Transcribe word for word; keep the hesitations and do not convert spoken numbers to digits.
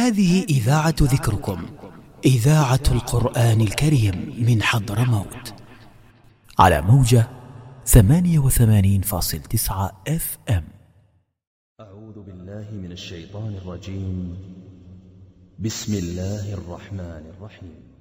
هذه إذاعة ذكركم، إذاعة القرآن الكريم من حضرموت، على موجة ثمانية وثمانين فاصل تسعة اف ام. أعوذ بالله من الشيطان الرجيم. بسم الله الرحمن الرحيم.